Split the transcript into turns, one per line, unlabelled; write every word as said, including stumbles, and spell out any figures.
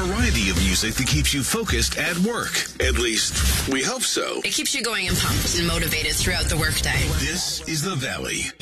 variety of music that keeps you focused at work. At least, we hope so.
It keeps you going and pumped and motivated throughout the workday.
This is The Valley.